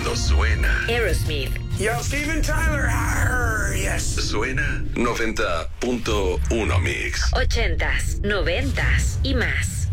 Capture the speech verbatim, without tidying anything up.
cuando suena. Aerosmith. Yo, Steven Tyler. Arr, yes. Suena noventa punto uno Mix. Ochentas, noventas y más.